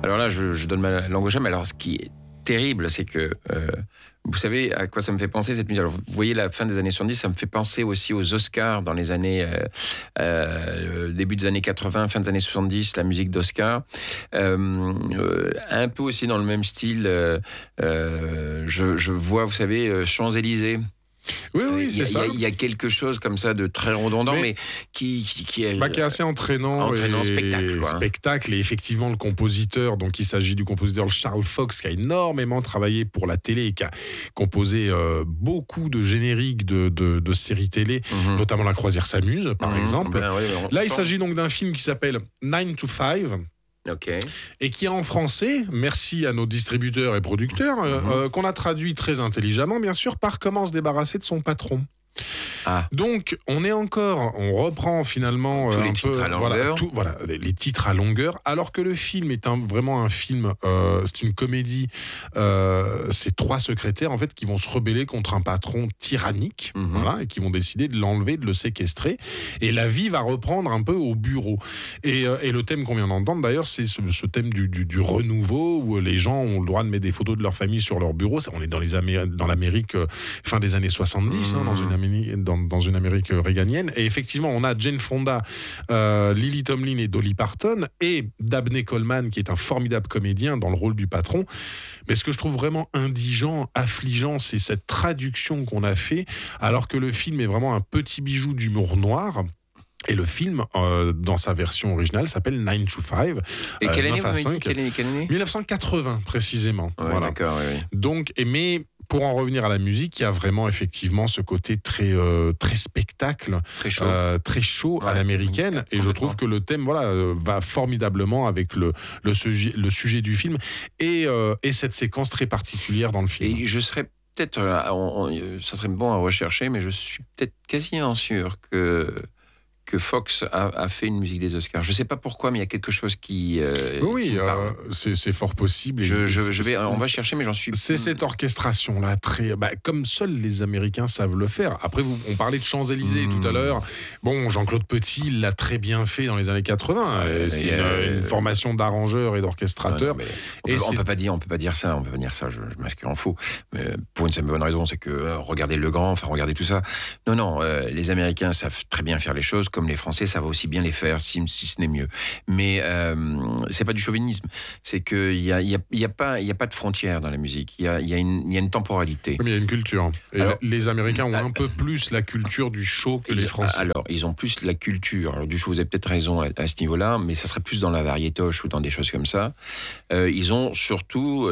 Alors là, je donne ma langue au chat, mais alors ce qui est terrible, c'est que vous savez à quoi ça me fait penser cette musique. Alors, vous voyez la fin des années 70, ça me fait penser aussi aux Oscars dans les années début des années 80, fin des années 70, la musique d'Oscar. Un peu aussi dans le même style, je vois, vous savez, Champs-Élysées. Oui, c'est ça. Il y a quelque chose comme ça de très redondant, mais qui est assez entraînant spectacle. Et effectivement, le compositeur, donc il s'agit du compositeur Charles Fox, qui a énormément travaillé pour la télé et qui a composé beaucoup de génériques de séries télé, notamment La Croisière s'amuse, par exemple. Là, il s'agit donc d'un film qui s'appelle 9 to 5. Okay. Et qui est en français, merci à nos distributeurs et producteurs, qu'on a traduit très intelligemment, bien sûr, par Comment se débarrasser de son patron. Donc, on reprend finalement tous les titres à longueur. Les titres à longueur, alors que le film est vraiment un film, c'est une comédie, c'est 3 secrétaires en fait qui vont se rebeller contre un patron tyrannique, et qui vont décider de l'enlever, de le séquestrer, et la vie va reprendre un peu au bureau. Et le thème qu'on vient d'entendre d'ailleurs, c'est ce thème du renouveau, où les gens ont le droit de mettre des photos de leur famille sur leur bureau. On est dans l'Amérique fin des années 70, dans une Amérique réganienne. Et effectivement, on a Jane Fonda, Lily Tomlin et Dolly Parton, et Dabney Coleman, qui est un formidable comédien dans le rôle du patron. Mais ce que je trouve vraiment indigent, affligeant, c'est cette traduction qu'on a fait, alors que le film est vraiment un petit bijou d'humour noir. Et le film, dans sa version originale, s'appelle 9 to 5. Et quelle année, 1980, précisément. Ouais, voilà. D'accord, oui. Donc, mais pour en revenir à la musique, il y a vraiment effectivement ce côté très spectacle, très chaud à l'américaine. Et je trouve que le thème va formidablement avec le sujet du film et cette séquence très particulière dans le film. Et je serais peut-être, ça serait bon à rechercher, mais je suis peut-être quasiment sûr que Fox a fait une musique des Oscars. Je ne sais pas pourquoi, mais il y a quelque chose qui c'est fort possible. On va chercher, mais j'en suis... C'est cette orchestration-là, comme seuls les Américains savent le faire. Après, on parlait de Champs-Élysées tout à l'heure. Bon, Jean-Claude Petit l'a très bien fait dans les années 80. C'est une formation d'arrangeur et d'orchestrateur. On peut pas dire ça. On peut pas dire ça. Je m'inscris en faux. Mais pour une simple bonne raison, c'est que regardez regardez tout ça. Non, les Américains savent très bien faire les choses, comme les Français savent aussi bien les faire, si ce n'est mieux. Mais c'est pas du chauvinisme. C'est qu'il y a pas de frontières dans la musique. Il y a une temporalité. Mais il y a une culture. Et les Américains ont un peu plus la culture du show que les Français. Alors, ils ont plus la culture. Alors, du show, vous avez peut-être raison à ce niveau-là, mais ça serait plus dans la variétoche ou dans des choses comme ça. Ils ont surtout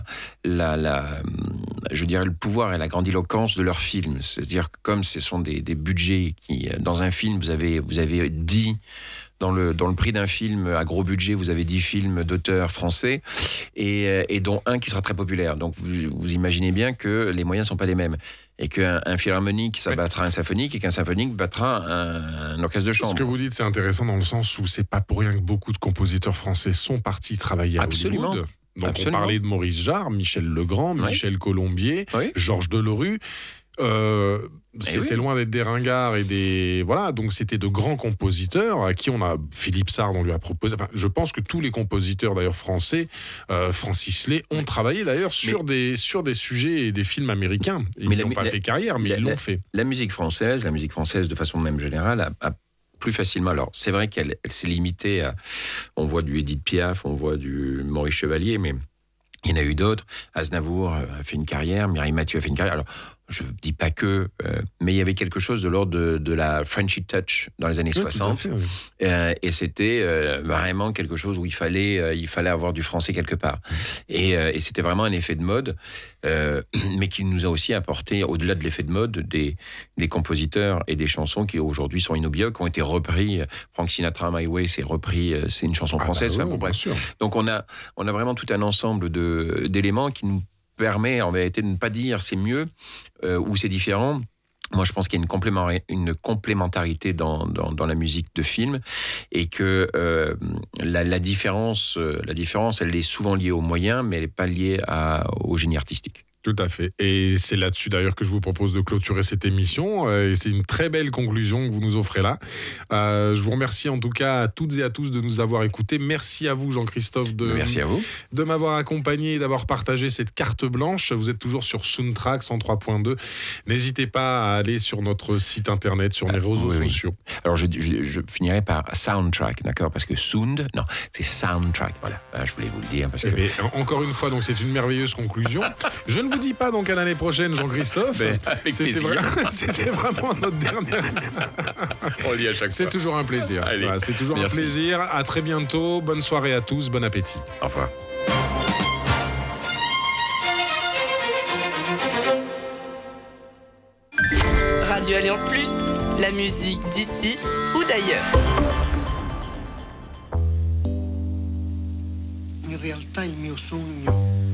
je dirais, le pouvoir et la grandiloquence de leurs films. C'est-à-dire que comme ce sont des budgets qui, dans un film, vous avez 10, dans le prix d'un film à gros budget, vous avez 10 films d'auteurs français et dont un qui sera très populaire. Donc vous imaginez bien que les moyens sont pas les mêmes et qu'un philharmonique ça battra un symphonique et qu'un symphonique battra un orchestre de chambre. Ce que vous dites, c'est intéressant dans le sens où c'est pas pour rien que beaucoup de compositeurs français sont partis travailler à Hollywood. Donc on parlait de Maurice Jarre, Michel Legrand, Michel Colombier, Georges Delerue. C'était loin d'être des ringards et des... Voilà, donc c'était de grands compositeurs à qui on a... Philippe Sard, on lui a proposé... Enfin, je pense que tous les compositeurs, d'ailleurs, français, Francis Lay, ont travaillé, d'ailleurs, sur des sujets et des films américains. Ils n'ont pas fait carrière, mais ils l'ont fait. La musique française, de façon même générale, a plus facilement. Alors, c'est vrai qu'elle s'est limitée à... On voit du Édith Piaf, on voit du Maurice Chevalier, mais... Il y en a eu d'autres. Aznavour a fait une carrière, Mireille Mathieu a fait une carrière. Alors, je ne dis pas que, mais il y avait quelque chose de l'ordre de la Frenchy Touch dans les années 60. Tout à fait, et c'était vraiment quelque chose où il fallait avoir du français quelque part. Et c'était vraiment un effet de mode, mais qui nous a aussi apporté, au-delà de l'effet de mode, des compositeurs et des chansons qui aujourd'hui sont inoubliables, qui ont été repris. Frank Sinatra, My Way, c'est une chanson française. Donc on a vraiment tout un ensemble d'éléments qui nous permet en vérité de ne pas dire c'est mieux ou c'est différent. Moi, je pense qu'il y a une complémentarité dans la musique de film et que la différence, elle est souvent liée aux moyens, mais elle n'est pas liée au génie artistique. Tout à fait. Et c'est là-dessus d'ailleurs que je vous propose de clôturer cette émission. Et c'est une très belle conclusion que vous nous offrez là. Je vous remercie en tout cas à toutes et à tous de nous avoir écoutés. Merci à vous Jean-Christophe Merci à vous. de m'avoir accompagné et d'avoir partagé cette carte blanche. Vous êtes toujours sur Soundtrack 103.2. N'hésitez pas à aller sur notre site internet, sur les réseaux sociaux. Alors je finirai par Soundtrack, d'accord? Parce que Sound, non, c'est Soundtrack. Voilà, je voulais vous le dire. Parce que... encore une fois, donc c'est une merveilleuse conclusion. Je ne vous dis pas donc à l'année prochaine, Jean-Christophe. C'était vraiment notre dernière. On le dit à chaque fois. C'est toujours un plaisir. Voilà, c'est toujours un plaisir. À très bientôt. Bonne soirée à tous. Bon appétit. Au revoir. Radio Alliance Plus, la musique d'ici ou d'ailleurs. In realtà il mio sogno